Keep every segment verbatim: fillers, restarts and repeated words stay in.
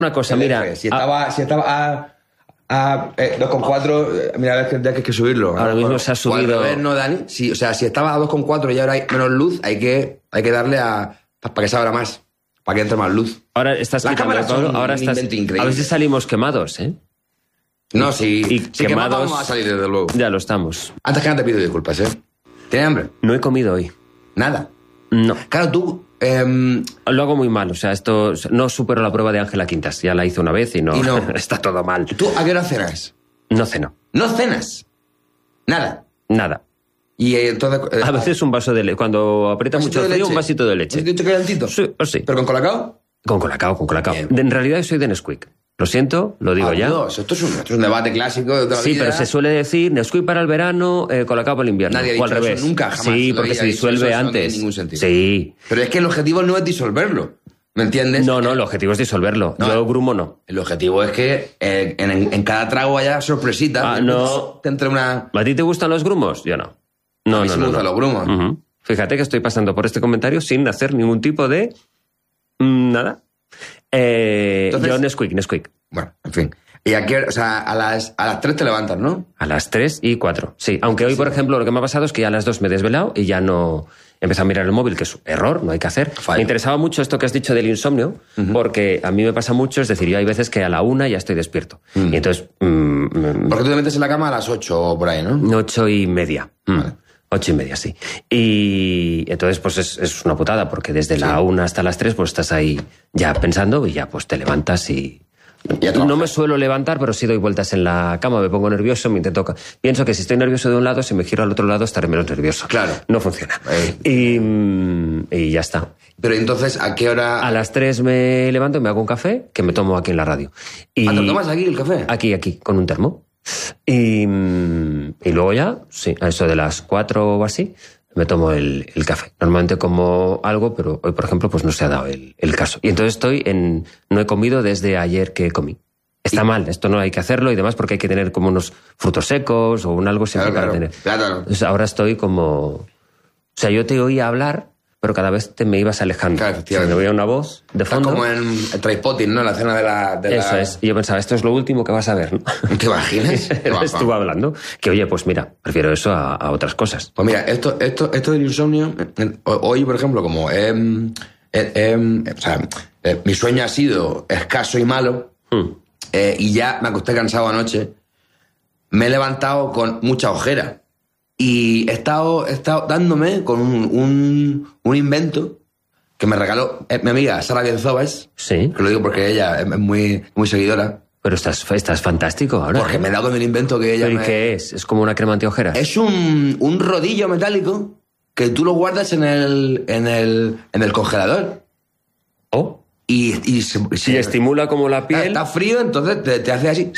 Una cosa, el mira... F. Si estaba, a, si estaba a, a eh, dos coma cuatro, mira, a ver que hay que subirlo. Ahora mismo bueno, se ha subido... O al revés, ¿no, Dani? Si, o sea, si estaba a dos coma cuatro y ahora hay menos luz, hay que, hay que darle a... para que se abra más, para que entre más luz. Ahora estás Las quitando cámaras todo, son ahora un estás... invento increíble. A ver si salimos quemados, ¿eh? No, si, y si quemados vamos a salir, desde luego. Ya lo estamos. Antes que nada te pido disculpas, ¿eh? ¿Tienes hambre? No he comido hoy. Nada. No. Claro, tú... Eh, Lo hago muy mal, o sea, esto no supero la prueba de Ángela Quintas. Ya la hice una vez y no, y no. está todo mal. ¿Tú a qué hora cenas? No ceno. ¿No cenas? Nada. Nada. Y eh, entonces... Eh, A veces un vaso de leche. Cuando aprieta mucho el frío, un vasito de leche. ¿Un vasito calentito? Sí, o sí. ¿Pero con colacao? Con colacao, con colacao. Bien. En realidad soy de Nesquik. Lo siento, lo digo ah, ya. Dios, esto, es un, esto es un debate clásico de toda la Sí, vida. pero se suele decir Nesquik para el verano, eh, colacao para el invierno. Nadie ha o al dicho revés. eso nunca, jamás. Sí, Lo porque había se dicho, disuelve eso no antes. tiene ningún sentido. Sí. Pero es que el objetivo no es disolverlo. ¿Me entiendes? No, no, el objetivo es disolverlo. No. Yo grumo no. El objetivo es que eh, en, en cada trago haya sorpresita. Ah, no. Te entre una... ¿A ti te gustan los grumos? Yo no. No, A mí no, sí no. me gustan no. los grumos. Uh-huh. Fíjate que estoy pasando por este comentario sin hacer ningún tipo de... mm, nada. Eh, Entonces- yo Nesquik, Nesquik. Bueno, en fin. Y aquí, o sea, a las, a las tres te levantas, ¿no? A las tres y cuatro. Sí, aunque hoy, por ejemplo, lo que me ha pasado es que a las dos me he desvelado y ya no... Empecé a mirar el móvil, que es un error, no hay que hacer. Fallo. Me interesaba mucho esto que has dicho del insomnio, uh-huh. porque a mí me pasa mucho, es decir, yo hay veces que a la una ya estoy despierto. Mm. Y entonces... Mm, Porque tú te metes en la cama a las ocho o por ahí, ¿no? ocho y media. Mm. Vale. Ocho y media, sí. Y entonces, pues es, es una putada, porque desde sí. la una hasta las tres, pues estás ahí ya pensando y ya pues te levantas y... Ya no me suelo levantar, pero sí doy vueltas en la cama, me pongo nervioso, me intento... Pienso que si estoy nervioso de un lado, si me giro al otro lado, estaré menos nervioso. Claro. No funciona. Eh. Y, y ya está. Pero entonces, ¿a qué hora...? A las tres me levanto y me hago un café, que me tomo aquí en la radio. Y ¿Ah, te lo tomas aquí el café? Aquí, aquí, con un termo. Y, y luego ya, sí, a eso de las cuatro o así, me tomo el, el café. Normalmente como algo, pero hoy, por ejemplo, pues no se ha dado el, el caso. Y entonces estoy en... No he comido desde ayer que comí. Está y... mal, esto no hay que hacerlo y demás porque hay que tener como unos frutos secos o un algo siempre claro, para claro, tener. Claro. Entonces ahora estoy como... O sea, yo te oía hablar, pero cada vez te me ibas alejando. Claro, efectivamente. O sea, me oía una voz de fondo. Estás como en el Trainspotting, ¿no? La escena de la... De Eso la... es. Y yo pensaba, esto es lo último que vas a ver, ¿no? ¿Te imaginas? Estuvo hablando. Que, oye, pues mira, prefiero eso a, a otras cosas. Pues mira, esto, esto, esto del insomnio... Hoy, por ejemplo, como... Eh, eh, eh, o sea, eh, mi sueño ha sido escaso y malo, hmm. eh, y ya me acosté cansado anoche. Me he levantado con mucha ojera. Y he estado, he estado dándome con un, un, un invento que me regaló eh, mi amiga Sara Bienzobas. Sí. Que lo digo porque ella es muy, muy seguidora. Pero estás, estás fantástico ahora. Porque me he dado con el invento que ella ¿Pero me... ¿Y qué es? ¿Es como una crema antiojeras? Es un, un rodillo metálico que tú lo guardas en el, en el, en el congelador. ¿Oh? Y, y, se, y se, estimula como la piel. Está frío, entonces te, te hace así.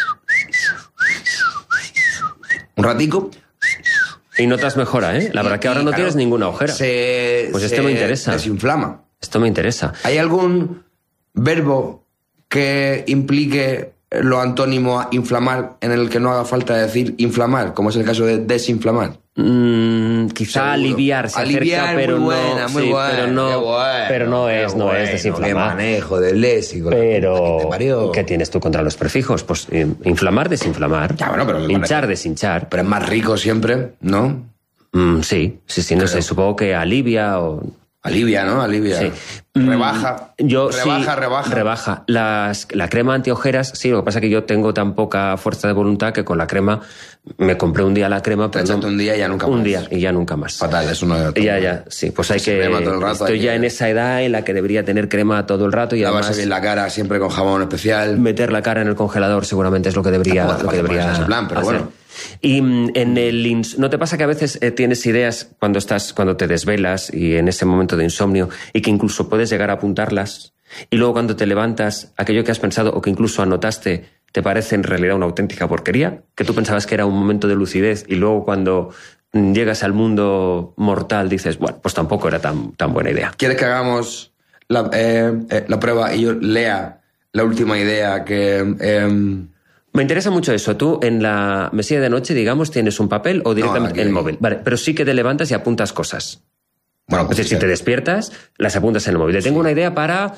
Un ratico. Y notas mejora, ¿eh? La verdad que ahora no claro, tienes ninguna ojera. Se, pues se esto me interesa. Desinflama. Esto me interesa. ¿Hay algún verbo que implique lo antónimo a inflamar en el que no haga falta decir inflamar, como es el caso de desinflamar? Mm, quizá Seguro. aliviar, se aliviar, acerca, pero muy buena, no, muy sí, buena, pero no, bueno, pero no es, no bueno, es desinflamar. Qué manejo del léxico. Pero ¿qué tienes tú contra los prefijos? Pues inflamar, desinflamar. Ya, bueno, pero hinchar, deshinchar. Pero es más rico siempre, ¿no? Mm, sí, sí, sí, no Creo. sé, supongo que alivia o... Alivia, ¿no? Alivia. Sí. Rebaja. Yo, rebaja, sí, rebaja. Rebaja. Las, la crema antiojeras, sí, lo que pasa es que yo tengo tan poca fuerza de voluntad que con la crema me compré un día la crema. Te echaste no, un día y ya nunca un más. Un día y ya nunca más. Fatal, eso no es. Ya, ya, sí, pues hay que... Todo el rato, estoy hay ya que... en esa edad en la que debería tener crema todo el rato y Lavarse además... bien la cara siempre con jabón especial. Meter la cara en el congelador seguramente es lo que debería, lo que debería ese plan, pero hacer. Bueno. Y en el ¿no te pasa que a veces eh, tienes ideas cuando estás cuando te desvelas y en ese momento de insomnio y que incluso puedes llegar a apuntarlas y luego cuando te levantas aquello que has pensado o que incluso anotaste te parece en realidad una auténtica porquería, que tú pensabas que era un momento de lucidez y luego cuando llegas al mundo mortal dices, bueno, pues tampoco era tan, tan buena idea? ¿Quieres que hagamos la, eh, eh, la prueba y yo lea la última idea que... Eh, Me interesa mucho eso. Tú en la mesilla de noche, digamos, tienes un papel o directamente no, el móvil. Vale, pero sí que te levantas y apuntas cosas. Bueno, pues, si te despiertas, las apuntas en el móvil. Tengo sí. una idea para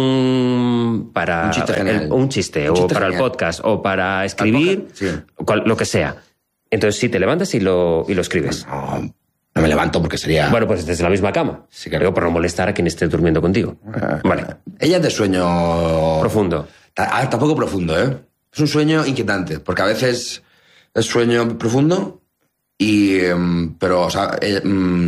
un... Para un chiste, el, un chiste un o chiste para genial. el podcast, o para escribir, sí. cual, lo que sea. Entonces sí, te levantas y lo, y lo escribes. No, no me levanto porque sería... Bueno, pues desde la misma cama. Sí, claro. Digo, por no molestar a quien esté durmiendo contigo. Uh, vale. Ella es de sueño... Profundo. Ah, tampoco profundo, ¿eh? Es un sueño inquietante, porque a veces es sueño profundo y... Pero, o sea... Eh,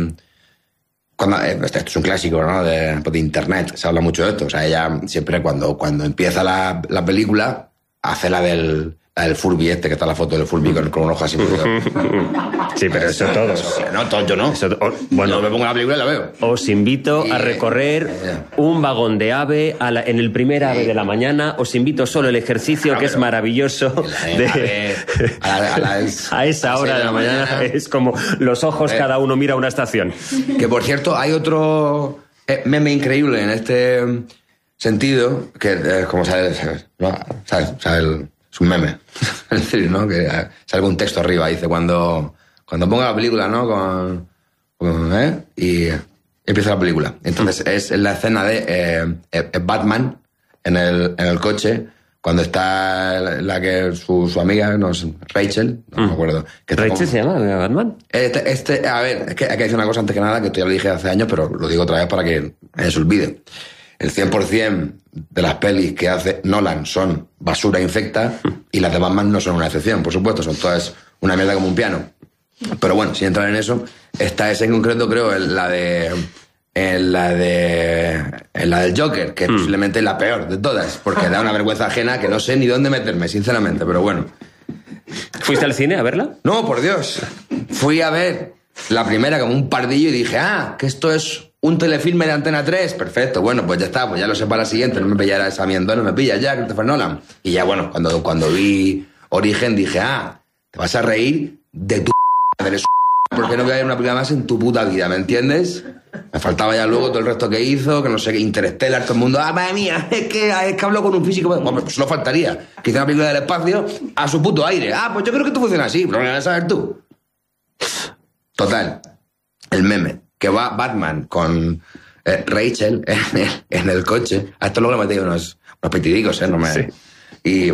Cuando, esto es un clásico, ¿no? De, de internet, se habla mucho de esto. O sea, ella siempre cuando, cuando empieza la, la película hace la del, la del Furby este, que está la foto del Furby con, con un ojo así. Sí, pero eso todos. Eso, no, todos yo no. Eso, o, bueno, yo me pongo la película y la veo. Os invito y, a recorrer eh, un vagón de AVE a la, en el primer AVE sí. de la mañana. Os invito solo el ejercicio, claro, que es maravilloso. De, AVE, a, la, a, las, a esa hora de la mañana, mañana es como los ojos, eh, cada uno mira una estación. Que, por cierto, hay otro meme increíble en este sentido, que es como, ¿sabes? ¿No? ¿Sabes? O sea, el, es un meme. Es decir, ¿no? Que sale un texto arriba, dice, cuando... Cuando ponga la película, ¿no? Con, con, ¿eh? Y empieza la película. Entonces, es la escena de eh, Batman en el, en el coche, cuando está la que su, su amiga, no sé, Rachel, no mm. me acuerdo. Que ¿Rachel como, se llama Batman? Este, este, a ver, es que hay que decir una cosa antes que nada, que esto ya lo dije hace años, pero lo digo otra vez para que se olvide. El cien por ciento de las pelis que hace Nolan son basura infecta y las de Batman no son una excepción, por supuesto, son todas una mierda como un piano. Pero bueno, sin entrar en eso, esta es en concreto, creo, en la de... En la de... En la del Joker, que es mm. posiblemente la peor de todas, porque da una vergüenza ajena que no sé ni dónde meterme, sinceramente, pero bueno. ¿Fuiste al cine a verla? No, por Dios. Fui a ver la primera como un pardillo y dije, ah, que esto es un telefilme de Antena tres. Perfecto, bueno, pues ya está, pues ya lo sé para la siguiente, no me pillará esa mierda, no me pilla ya, Christopher Nolan. Y ya, bueno, cuando, cuando vi Origen dije, ah, te vas a reír de tu... Eres porque no voy a ver una película más en tu puta vida, ¿me entiendes? Me faltaba ya luego todo el resto que hizo, que no sé qué, Interstellar, todo el mundo, ah, madre mía, es que, es que hablo con un físico. Bueno, pues solo faltaría que hiciera una película del espacio a su puto aire. Ah, pues yo creo que esto funciona así, pero lo vas a saber tú. Total, el meme, que va Batman con eh, Rachel en el, en el coche. A esto luego le metí unos, unos petidicos, ¿eh? No me... Sí. Y,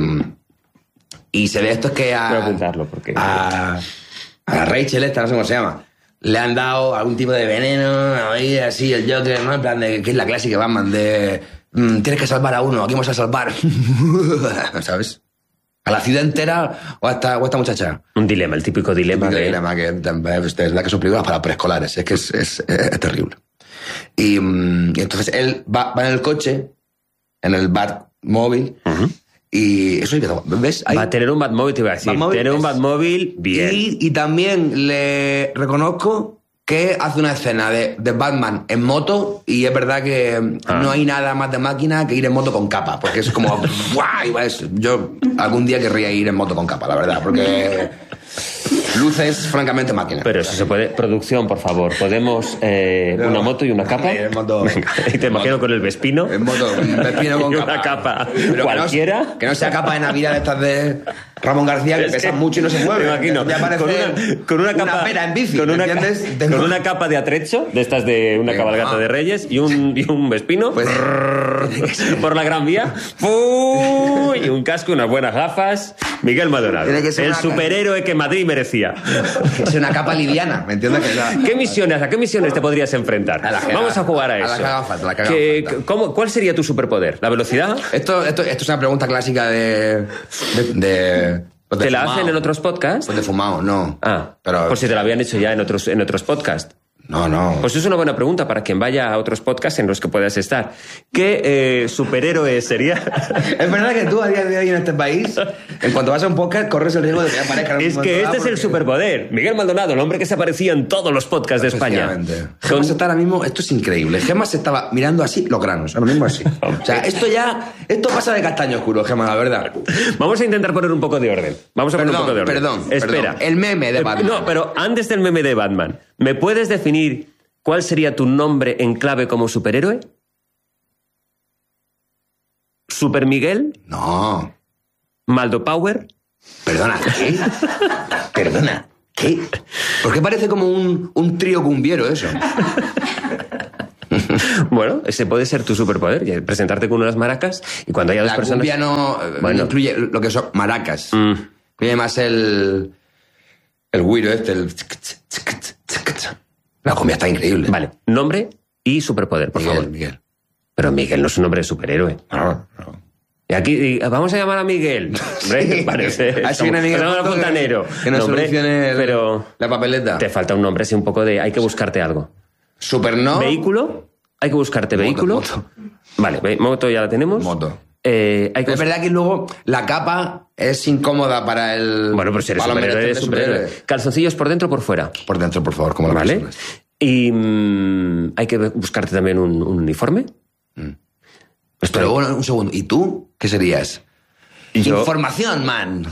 y se ve esto es que a... Voy a apuntarlo, porque... A, a la Rachel esta, no sé cómo se llama, le han dado algún tipo de veneno, ahí así, el Joker, ¿no? En plan de, que es la clásica Batman, de mmm, tienes que salvar a uno, aquí vamos a salvar, ¿sabes? A la ciudad entera o a esta, o a esta muchacha. Un dilema, el típico dilema. El típico de... dilema que es la que son películas para preescolares, es que es, es, es, es terrible. Y, um, y entonces él va, va en el coche, en el Batmóvil, uh-huh. Y eso es, ¿ves? Ahí, va a tener un Batmóvil, te iba a decir. Tener un Batmóvil, bien. Y, y también le reconozco que hace una escena de, de Batman en moto y es verdad que ah. no hay nada más de máquina que ir en moto con capa, porque es como... ¡guau! Yo algún día querría ir en moto con capa, la verdad, porque... Luces, francamente, máquina. Pero si se puede... Producción, por favor. ¿Podemos eh, no, una moto y una capa? En moto, Venga, y te imagino moto, con el Vespino. En moto, un Vespino con y capa. una capa. Pero cualquiera. Que no, que no sea capa de Navidad de estas de Ramón García, que, que pesan mucho y no se mueven. Me imagino. Con una, con una capa... Una pera en bici, con una, ¿entiendes? Con una capa de atrecho, de estas de una Venga, cabalgata ah. de Reyes, y un, y un Vespino pues, por la Gran Vía. Y un casco, unas buenas gafas. Miguel Maldonado. El superhéroe que Madrid merecía. Es una capa liviana, ¿me entiendes? Que la... ¿Qué misiones, ¿A qué misiones te podrías enfrentar? A la caga, Vamos a jugar a eso. A la cagafata, la cagafata. ¿Qué, cómo, ¿Cuál sería tu superpoder? ¿La velocidad? Esto, esto, esto es una pregunta clásica de... de, de ¿Te de la fumado. hacen en otros podcasts? Pues de fumado, no. Ah, pero... por si te la habían hecho ya en otros, en otros podcasts. No, no. Pues es una buena pregunta para quien vaya a otros podcasts en los que puedas estar. ¿Qué eh, superhéroe sería? Es verdad que tú a día de hoy en este país, en cuanto vas a un podcast, corres el riesgo de que aparezca. Es que este es el superpoder. Miguel Maldonado, el hombre que se aparecía en todos los podcasts de España. Gemma se está ahora mismo, esto es increíble. Gemma se estaba mirando así los granos, ahora mismo así. O sea, esto ya, esto pasa de castaño oscuro, Gemma, la verdad. Vamos a intentar poner un poco de orden. Vamos a perdón, poner un poco de orden. Perdón, Espera. Perdón. El meme de Batman. No, pero antes del meme de Batman, ¿me puedes definir cuál sería tu nombre en clave como superhéroe? ¿Super Miguel? No. ¿Maldo Power? Perdona, ¿qué? Perdona, ¿qué? ¿Por qué parece como un, un trío cumbiero eso? Bueno, ese puede ser tu superpoder, presentarte con unas maracas y cuando haya dos La personas... cumbia no, Bueno. no incluye lo que son maracas. Mm. Incluye más el... El güiro este, el... La cumbia está increíble. Vale, nombre y superpoder, por Miguel, favor. Miguel. Pero Miguel no es un nombre de superhéroe. No, no. Y aquí y vamos a llamar a Miguel. Hombre, Sí. parece. Así viene Miguel Pasamos al Botto, fontanero. Que, que nos No, hombre, solucione el- pero la papeleta. te falta un nombre así un poco de... Hay que buscarte algo. Super no. ¿Vehículo? Hay que buscarte Moto, vehículo. moto. Vale, ve- moto ya la tenemos. Moto. Eh, hay que Es verdad que luego la capa es incómoda para el... Bueno, pero si eres para los superhéroe, eres meretrices superhéroe. superhéroes. ¿Calzoncillos por dentro o por fuera? Por dentro, por favor, como la ¿Vale? persona. Y mm, hay que buscarte también un, un uniforme. Esto- Pero bueno, un segundo. ¿Y tú? ¿Qué serías? Yo- Información, man.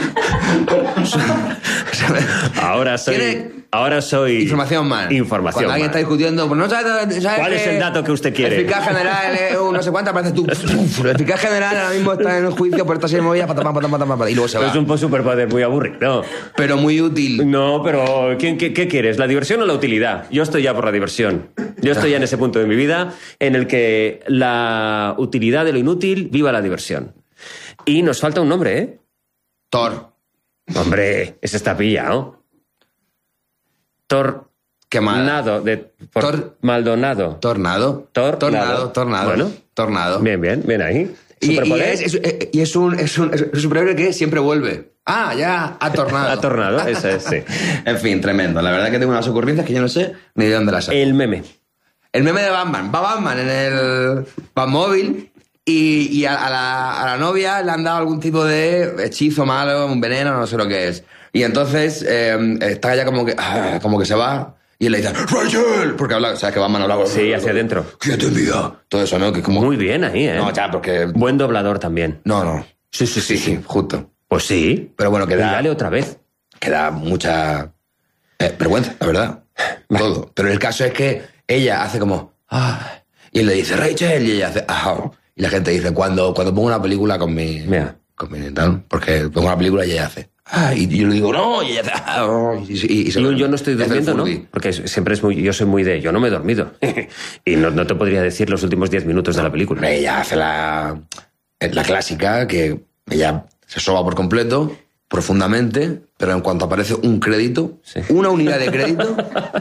Ahora soy... ¿Tiene- Ahora soy... Información, man. Información, Cuando alguien man. está discutiendo, pues no sabes, sabes ¿Cuál es que el dato que usted quiere? El fiscal general es un no sé cuánto, aparece tú. El fiscal general ahora mismo está en un juicio por esta serie de movidas, patapam, patapam, patapam, y luego se va. Es un superpoder muy aburrido. Pero muy útil. No, pero ¿quién, qué, qué quieres? ¿La diversión o la utilidad? Yo estoy ya por la diversión. Yo estoy ya en ese punto de mi vida en el que la utilidad de lo inútil viva la diversión. Y nos falta un nombre, ¿eh? Thor. Hombre, ese está pillado. Tornado. Qué mal. De, por- Tor- Maldonado. Tornado. Tornado. Tornado. Tornado. Bueno. Tornado. Bien, bien, bien ahí. Y, y Superpoder. es, es- y es un, es un, es un superhéroe que siempre vuelve. Ah, ya, ha tornado. Ha tornado, eso es, sí. En fin, tremendo. La verdad que tengo unas ocurrencias que yo no sé ni de dónde las saco. El meme. El meme de Batman. Va Batman en el Batmóvil y, y a, a la, a la novia le han dado algún tipo de hechizo malo, un veneno, no sé lo que es. Y entonces eh, está ya como que, ah, como que se va y él le dice ¡Rachel! Porque habla, sabes que Batman habla... Sí, hacia adentro. ¿Qué te envía? Todo eso, ¿no? Que es como... Muy bien ahí, ¿eh? No, ya, porque... Buen doblador también. No, no. Sí, sí, sí. Sí, justo. Pues sí. Pero bueno, que Y da, dale otra vez. que da mucha eh, vergüenza, la verdad. Todo. Pero el caso es que ella hace como... Ah, y él le dice, Rachel, y ella hace... Ah, y la gente dice, cuando, cuando pongo una película con mi... Mira. Con mi tal, porque pongo una película y ella hace... Ah, y yo le digo, no, y ella hace... Ah, y, y, y se Y lo- un yo no estoy y hace el durmiendo, ¿no? furby. Porque siempre es muy... Yo soy muy de... Yo no me he dormido. Y no, no te podría decir los últimos diez minutos de la película. Ella hace la, la clásica, que ella se soba por completo, profundamente, pero en cuanto aparece un crédito, Sí. una unidad de crédito...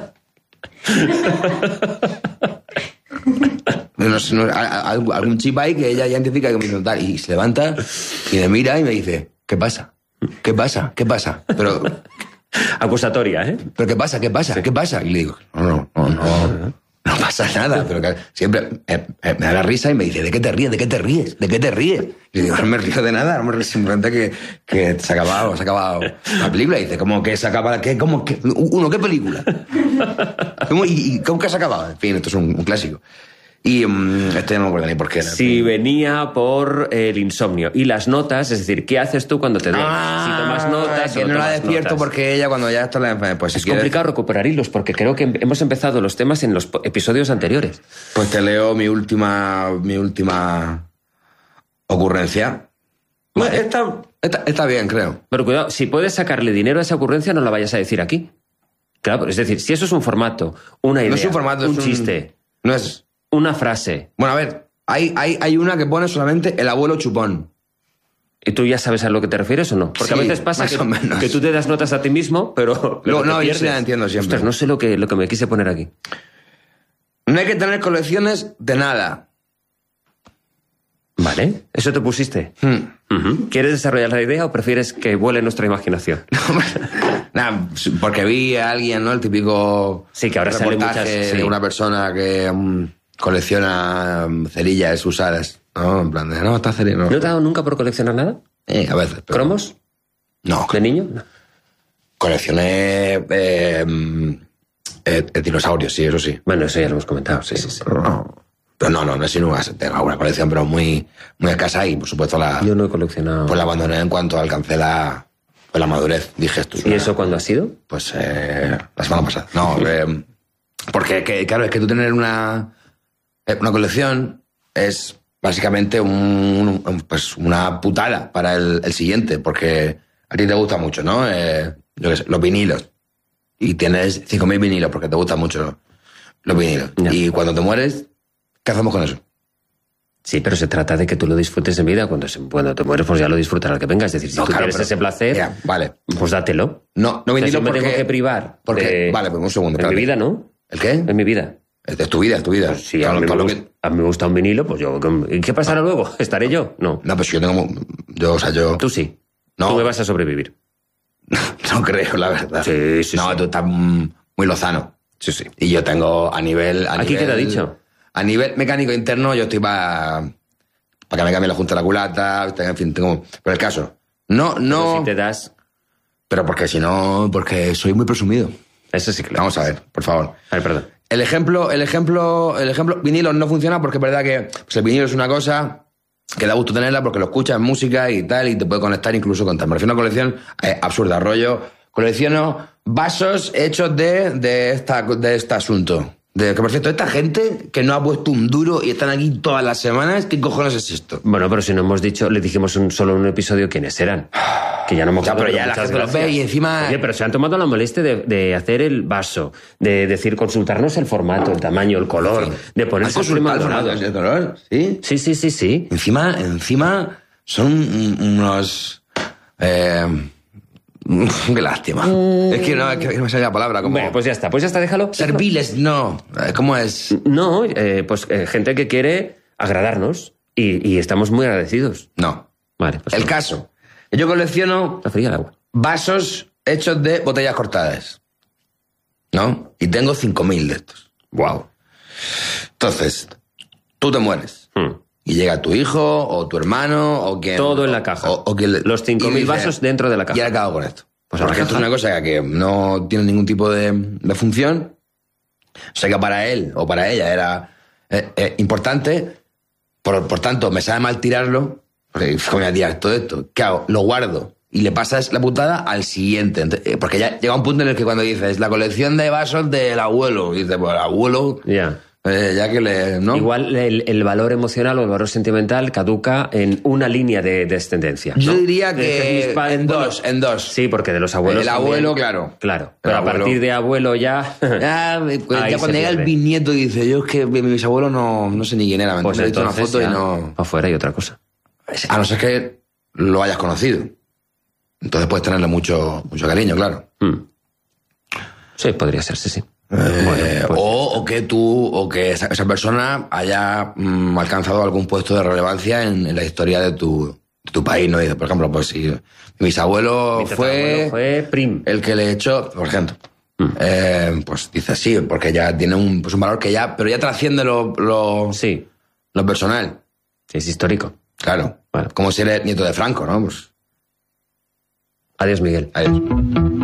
No sé, no, a- a- algún chip ahí que ella ya identifica que me dice tal, y se levanta y me mira y me dice, ¿qué pasa? ¿Qué pasa? ¿Qué pasa? Pero, Acusatoria, ¿eh? ¿pero qué pasa? ¿Qué pasa? ¿Qué pasa? Y le digo, no, no, no, no, no pasa nada. Pero que siempre eh, eh, me da la risa y me dice, ¿de qué te ríes? ¿De qué te ríes? ¿De qué te ríes? Y le digo, no me río de nada, no me río, simplemente que, que se ha acabado, se ha acabado la película. Y dice, ¿cómo que se acaba? ¿Qué? ¿Cómo que? Uno, ¿qué película? ¿Cómo, y, y cómo que se ha acabado? En fin, esto es un, un clásico. Y um, este no me acuerdo ni por qué. Si venía por el insomnio. Y las notas, es decir, ¿qué haces tú cuando te duermes? Ah, si tomas notas que o no la tomas despierto notas. porque ella cuando ya está la... Pues si Es quieres, complicado recuperar hilos porque creo que hemos empezado los temas en los po- episodios anteriores. pues te leo mi última, mi última ocurrencia. Bueno, está, está, está bien, creo. Pero cuidado, si puedes sacarle dinero a esa ocurrencia, no la vayas a decir aquí. Claro, es decir, si eso es un formato, una idea, No es un formato, un es un... chiste, No es... una frase, Bueno, a ver, hay, hay, hay una que pone solamente el abuelo chupón. ¿y tú ya sabes a lo que te refieres o no? Porque a Sí, veces pasa más que, o menos. que tú te das notas a ti mismo, pero... pero No, te no, yo pierdes. sí la entiendo siempre. Ostras, no sé lo que, lo que me quise poner aquí. No hay que tener colecciones de nada. Vale, eso te pusiste. Hmm. Ujú. ¿Quieres desarrollar la idea o prefieres que vuele nuestra imaginación? Nada, porque vi a alguien, ¿no? El típico Sí, que ahora salen reportaje muchas, sí. de una persona que mm, colecciona mm, cerillas usadas, ¿no? En plan de, no, está cerilla, no. ¿No te ha dado nunca por coleccionar nada? Eh, a veces. pero- ¿Cromos? No, ¿De niño? No. coleccioné eh, mm, eh, eh, dinosaurios, sí, eso sí. Bueno, eso ya lo hemos comentado, sí, sí, sí. Pero no, pero no, no, no es sino una, tengo una colección, pero muy, muy escasa y, por supuesto, la, Yo no he coleccionado... pues la abandoné en cuanto alcancé la, pues la madurez. Dije, esto es ¿Y una- eso cuándo ha sido? Pues eh, la semana pasada. No, eh, porque, que, claro, es que tú tener una, eh, una colección es básicamente un, un- pues una putada para el, el siguiente, porque a ti te gusta mucho, ¿no? Eh, yo qué sé, los vinilos. Y tienes cinco mil vinilos porque te gustan mucho los vinilos. Ya. Y cuando te mueres, ¿Qué hacemos con eso? Sí, pero se trata de que tú lo disfrutes en vida. Cuando, se, cuando te mueres, pues ya lo disfrutarás que venga. Es decir, si No, tú claro, quieres pero- ese placer, Mira, vale. pues dátelo. No, no O sea, vinilo si me porque... tengo que privar. porque de- Vale, pues un segundo. En mi espérate. vida, ¿no? ¿El qué? En mi vida. Es de tu vida, es tu vida. Pues sí, Todo a lo- mí, me todo lo gusta, que- a mí me gusta un vinilo, pues yo... ¿Y qué pasará luego? ¿Estaré yo? No. No, pues yo tengo... mu- Yo, o sea, yo... Tú sí. No. Tú me vas a sobrevivir. No creo, la verdad. Sí, sí, No, sí. tú estás mm, muy lozano. Sí, sí. Y yo tengo a nivel... A ¿Aquí nivel, qué te ha dicho? A nivel mecánico interno, yo estoy para... Para que me cambie la junta de la culata, en fin, tengo... Pero el caso, no, no... Pero si te das... Pero porque si no... Porque soy muy presumido. Eso sí que lo... Vamos a ver, por favor. A ver, perdón. El ejemplo, el ejemplo, el ejemplo, vinilo no funciona porque es verdad que pues el vinilo es una cosa que da gusto tenerla porque lo escuchas en música y tal, y te puede conectar incluso con tal. Me refiero a una colección eh, absurda, rollo. Colecciono vasos hechos de, de, esta, de este asunto. De, que por cierto, esta gente que no ha puesto un duro y están aquí todas las semanas, ¿qué cojones es esto? Bueno, pero si no hemos dicho, le dijimos un, solo en un episodio quiénes eran. Que ya no hemos Ya, pero hablado, ya la muchas gente lo ve gracias. y encima- Oye, pero se han tomado la molestia de, de hacer el vaso, de decir, consultarnos el formato, el tamaño, el color, de ¿Has ponerse el consultado primo el dorado. formato de color? ¿Sí? Sí, sí, sí, sí. Encima, encima, son un- unos... Eh, qué lástima. Es que no, es que no me sale la palabra. Como Bueno, pues ya está, pues ya está, déjalo. serviles, no. Eh, ¿Cómo es? No, eh, pues eh, gente que quiere agradarnos y, y estamos muy agradecidos. No. Vale, pues El no. caso. Yo colecciono Está fría el agua. vasos hechos de botellas cortadas. ¿No? Y tengo cinco mil de estos. Wow. Entonces, tú te mueres. Hmm. Y llega tu hijo, o tu hermano, o quien... Todo en la o- caja. O, o quien le- Los cinco y mil dice, vasos dentro de la caja. ¿Y ahora qué hago con esto? Pues a la Porque esto es caja. una cosa que no tiene ningún tipo de, de función. Sé que para él o para ella era eh, eh, importante. Por, por tanto, me sabe mal tirarlo. Porque, coño, tía, todo esto, ¿qué hago? Lo guardo. Y le pasas la putada al siguiente. Ent- eh, Porque ya llega un punto en el que cuando dices la colección de vasos del abuelo, y dices, pues el abuelo, Ya. eh, ya que le. ¿no? Igual el, el valor emocional o el valor sentimental caduca en una línea de descendencia. Yo ¿no? diría De que mis pa- en bueno, dos, en dos. Sí, porque de los abuelos. El también- abuelo, claro. Claro. El Pero a abuelo. partir de abuelo ya. Ya, pues, Ahí ya se cuando llega el pierde. bisnieto dice, yo es que mi bisabuelo no, no sé ni quién era, me Pues he visto una entonces foto y ya, no... afuera hay otra cosa. A no ser que lo hayas conocido. Entonces puedes tenerle mucho, mucho cariño, claro. Hmm. Sí, podría ser, sí, sí. Eh, pues- o, o que tú, o que esa, esa persona haya mm, alcanzado algún puesto de relevancia en, en la historia de tu, de tu país, ¿no? Dice, por ejemplo, pues si mi bisabuelo Mi fue, tatarabuelo fue prim. el que le echó, por ejemplo, Mm. eh, pues dice sí, porque ya tiene un, pues un valor que ya, pero ya trasciende lo, lo, Sí, lo personal. sí, es histórico. Claro. Vale. Como si eres nieto de Franco, ¿no? Pues, Adiós, Miguel. adiós.